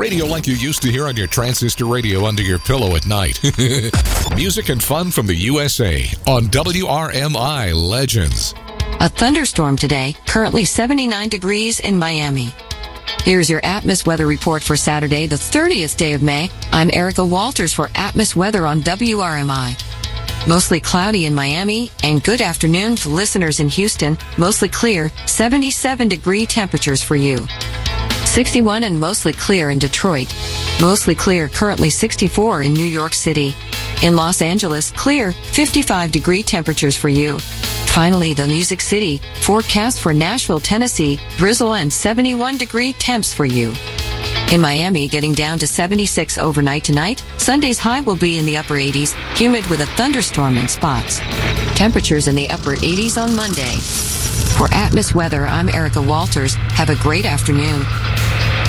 Radio like you used to hear on your transistor radio under your pillow at night. Music and fun from the USA on WRMI Legends. A thunderstorm today, currently 79 degrees in Miami. Here's your Atmos weather report for Saturday, the 30th day of May. I'm Erica Walters for Atmos weather on WRMI. Mostly cloudy in Miami, and good afternoon to listeners in Houston. Mostly clear, 77-degree temperatures for you. 61 and mostly clear in Detroit. Mostly clear, currently 64 in New York City. In Los Angeles, clear, 55-degree temperatures for you. Finally, the Music City, forecast for Nashville, Tennessee, drizzle and 71-degree temps for you. In Miami, getting down to 76 overnight tonight. Sunday's high will be in the upper 80s, humid with a thunderstorm in spots. Temperatures in the upper 80s on Monday. For Atmos weather, I'm Erica Walters. Have a great afternoon.